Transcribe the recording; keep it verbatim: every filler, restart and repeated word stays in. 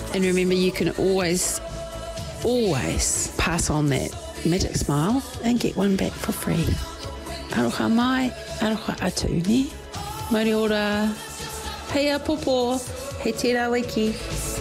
And remember, you can always, always pass on that magic smile and get one back for free. Aroha mai, aroha atu, ne? Mauri ora, heia popo, he tērā wiki.